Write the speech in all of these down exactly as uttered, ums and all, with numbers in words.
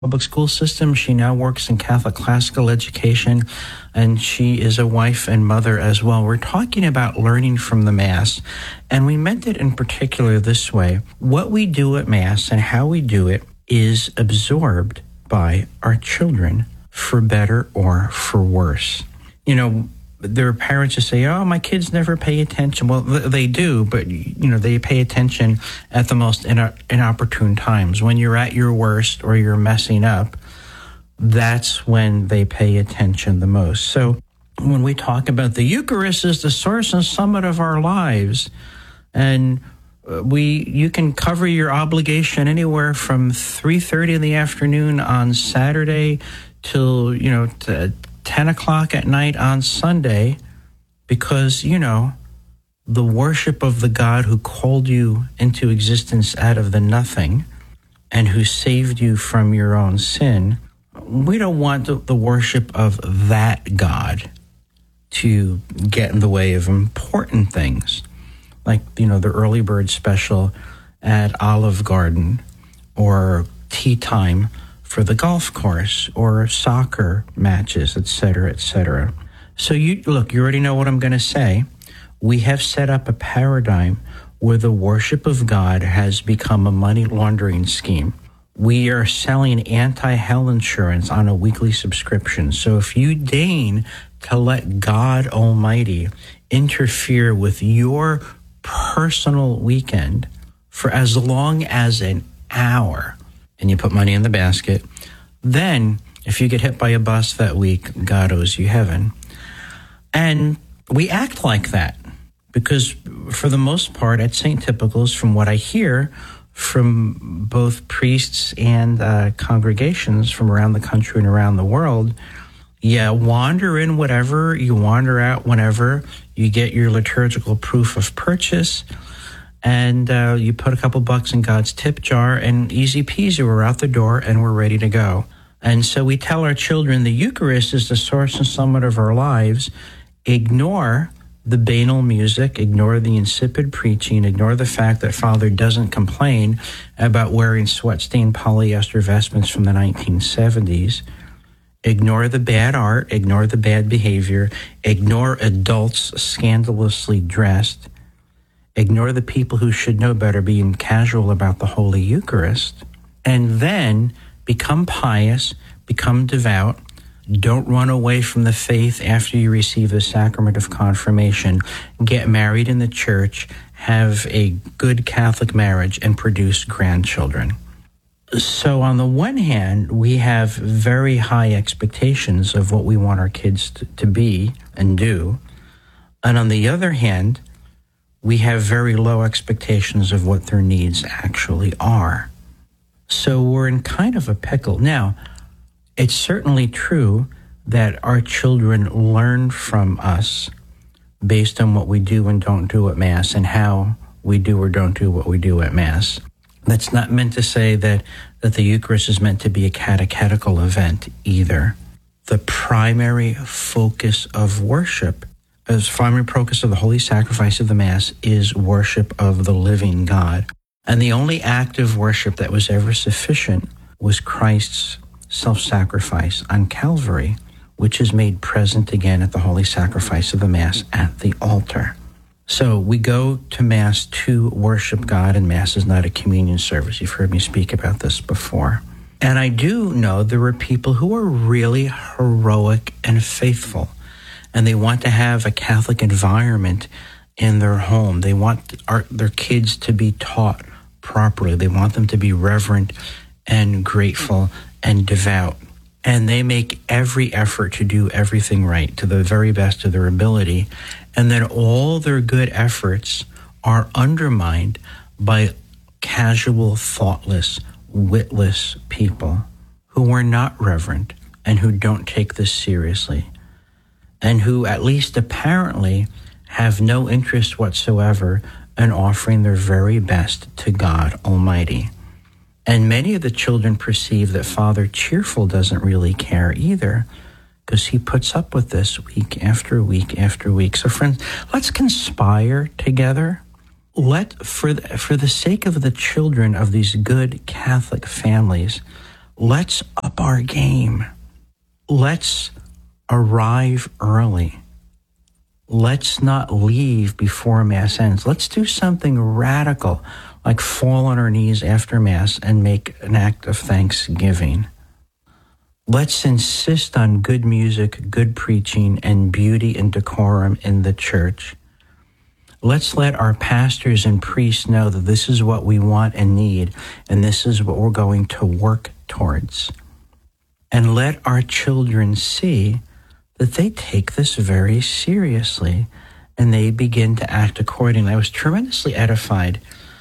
public school system. She now works in Catholic classical education, and she is a wife and mother as well. We're talking about learning from the Mass, and we meant it in particular this way. What we do at Mass and how we do it is absorbed by our children, for better or for worse. You know, there are parents who say, oh, my kids never pay attention. Well, they do, but, you know, they pay attention at the most inopportune times. When you're at your worst or you're messing up, that's when they pay attention the most. So when we talk about the Eucharist as the source and summit of our lives, and we you can cover your obligation anywhere from three thirty in the afternoon on Saturday till, you know, to ten o'clock at night on Sunday, because, you know, the worship of the God who called you into existence out of the nothing and who saved you from your own sin, we don't want the, the worship of that God to get in the way of important things, like, you know, the early bird special at Olive Garden, or tea time for the golf course, or soccer matches, et cetera, et cetera. So you look, you already know what I'm going to say. We have set up a paradigm where the worship of God has become a money laundering scheme. We are selling anti-hell insurance on a weekly subscription. So if you deign to let God Almighty interfere with your personal weekend for as long as an hour, and you put money in the basket, then if you get hit by a bus that week, God owes you heaven. And we act like that because for the most part at Saint Typicals, from what I hear from both priests and uh, congregations from around the country and around the world, you wander in whatever, you wander out whenever, you get your liturgical proof of purchase, and uh, you put a couple bucks in God's tip jar, and easy peasy, we're out the door and we're ready to go. And so we tell our children the Eucharist is the source and summit of our lives. Ignore the banal music, ignore the insipid preaching, ignore the fact that Father doesn't complain about wearing sweat-stained polyester vestments from the nineteen seventies. Ignore the bad art, ignore the bad behavior, ignore adults scandalously dressed. Ignore the people who should know better being casual about the Holy Eucharist, and then become pious, become devout. Don't run away from the faith after you receive the sacrament of confirmation. Get married in the church, have a good Catholic marriage, and produce grandchildren. So on the one hand, we have very high expectations of what we want our kids to, to be and do. And on the other hand, we have very low expectations of what their needs actually are. So we're in kind of a pickle. Now, it's certainly true that our children learn from us based on what we do and don't do at Mass and how we do or don't do what we do at Mass. That's not meant to say that, that the Eucharist is meant to be a catechetical event either. The primary focus of worship, as primary focus of the Holy Sacrifice of the Mass, is worship of the living God. And the only act of worship that was ever sufficient was Christ's self-sacrifice on Calvary, which is made present again at the Holy Sacrifice of the Mass at the altar. So we go to Mass to worship God, and Mass is not a communion service. You've heard me speak about this before. And I do know there are people who are really heroic and faithful, and they want to have a Catholic environment in their home. They want our, their kids to be taught properly. They want them to be reverent and grateful and devout. And they make every effort to do everything right to the very best of their ability. And then all their good efforts are undermined by casual, thoughtless, witless people who are not reverent and who don't take this seriously, and who at least apparently have no interest whatsoever in offering their very best to God Almighty. And many of the children perceive that Father Cheerful doesn't really care either, because he puts up with this week after week after week. So friends, let's conspire together. Let, for the, for the sake of the children of these good Catholic families, let's up our game. Let's arrive early. Let's not leave before Mass ends. Let's do something radical, like fall on our knees after Mass and make an act of thanksgiving. Let's insist on good music, good preaching, and beauty and decorum in the church. Let's let our pastors and priests know that this is what we want and need, and this is what we're going to work towards. And let our children see that they take this very seriously, and they begin to act accordingly. I was tremendously edified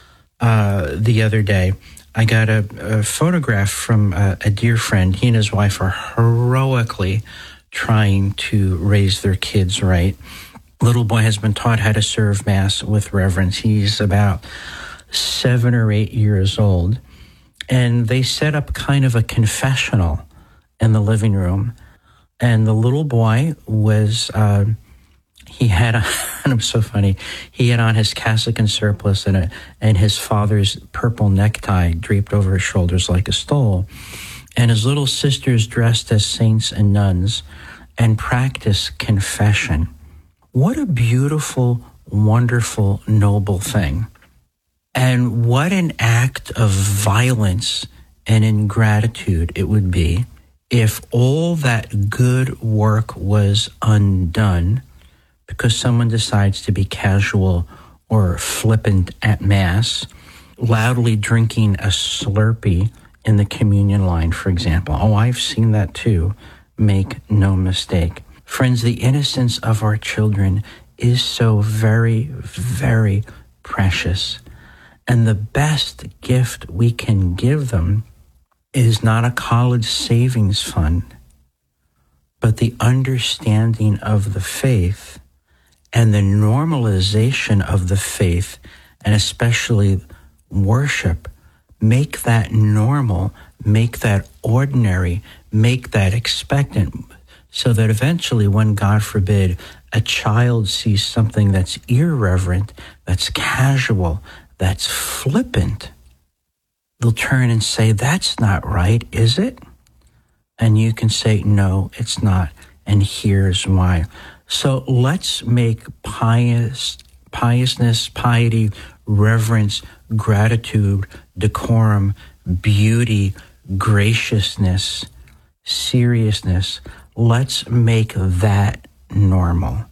uh, the other day. I got a, a photograph from a, a dear friend. He and his wife are heroically trying to raise their kids right. Little boy has been taught how to serve Mass with reverence. He's about seven or eight years old. And they set up kind of a confessional in the living room. And the little boy was, uh, he had, a, and it was so funny, he had on his cassock and surplice and, a, and his father's purple necktie draped over his shoulders like a stole. And his little sisters dressed as saints and nuns and practiced confession. What a beautiful, wonderful, noble thing. And what an act of violence and ingratitude it would be if all that good work was undone because someone decides to be casual or flippant at Mass, loudly drinking a Slurpee in the communion line, for example. Oh, I've seen that too. Make no mistake. Friends, the innocence of our children is so very, very precious. And the best gift we can give them is not a college savings fund, but the understanding of the faith and the normalization of the faith, and especially worship. Make that normal, make that ordinary, make that expectant, so that eventually when, God forbid, a child sees something that's irreverent, that's casual, that's flippant, they'll turn and say, that's not right, is it? And you can say, no, it's not, and here's why. So let's make pious, piousness, piety, reverence, gratitude, decorum, beauty, graciousness, seriousness, let's make that normal.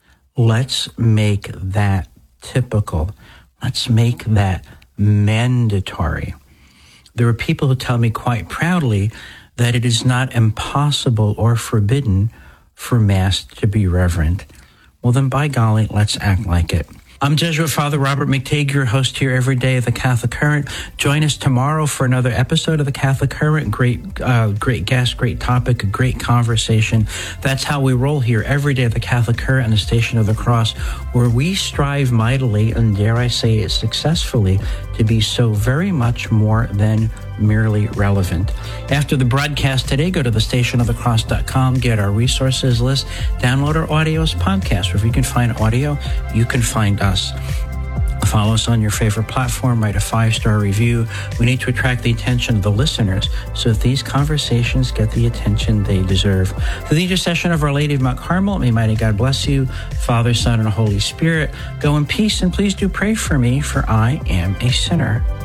Let's make that typical. Let's make that mandatory. There are people who tell me quite proudly that it is not impossible or forbidden for Mass to be reverent. Well, then, by golly, let's act like it. I'm Jesuit Father Robert McTague, your host here every day of the Catholic Current. Join us tomorrow for another episode of the Catholic Current. Great, uh, great guest, great topic, a great conversation. That's how we roll here every day at the Catholic Current and the Station of the Cross, where we strive mightily, and dare I say it successfully, to be so very much more than merely relevant. After the broadcast today, go to the station of the cross dot com, get our resources list, download our audios podcast. If you can find audio, you can find us. Follow us on your favorite platform, write a five-star review. We need to attract the attention of the listeners so that these conversations get the attention they deserve. Through the intercession of Our Lady of Mount Carmel, may mighty God bless you, Father, Son, and Holy Spirit. Go in peace, and please do pray for me, for I am a sinner.